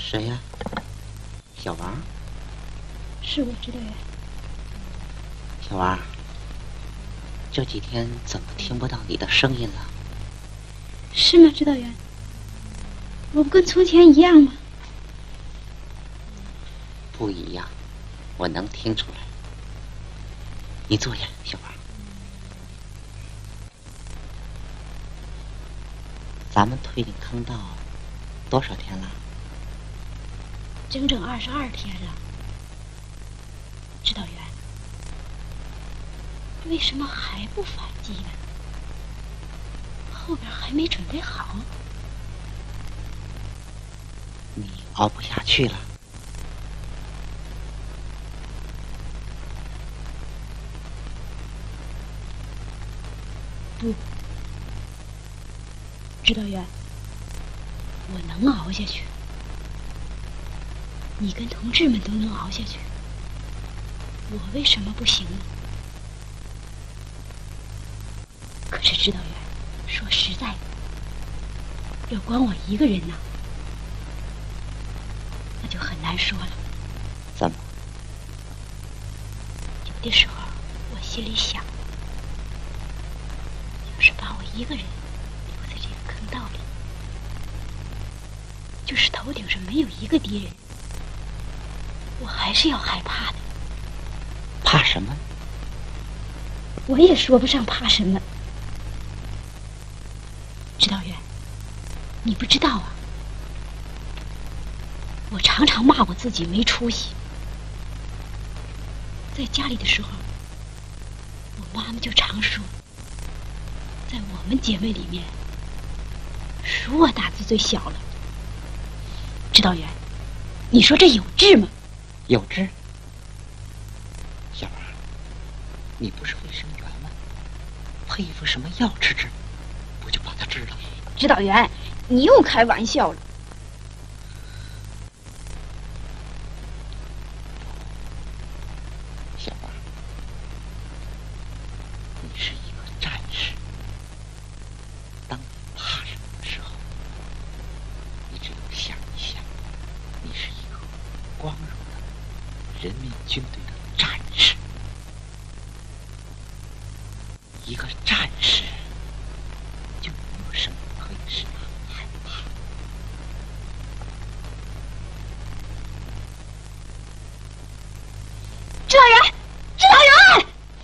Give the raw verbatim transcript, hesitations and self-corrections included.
谁呀？小王？ 是我，指导员。 小王，这几天怎么听不到你的声音了？ 是吗，指导员？我不跟从前一样吗？ 不一样，我能听出来。你坐下，小王。咱们推进坑道多少天了？ 整整二十二天了。指导员，为什么还不反击呢？后边还没准备好。 你熬不下去了？ 不，指导员，我能熬下去。你跟同志们都能熬下去，我为什么不行呢？可是指导员，说实在的，要光我一个人呢，那就很难说了。 怎么？ 有的时候我心里想，要是把我一个人留在这个坑道里，就是头顶上没有一个敌人，我还是要害怕的。 怕什么？ 我也说不上怕什么。指导员，你不知道啊，我常常骂我自己没出息。在家里的时候，我妈妈就常说，在我们姐妹里面，数我胆子最小了。指导员，你说这有治吗？ 有治。小王，你不是卫生员吗？配服什么药吃治，不就把它治了？ 指导员，你又开玩笑了。 小王，你是一个战士。当你怕什么的时候，你只有想一想，你是一个光荣的人民军队的战士，一个战士。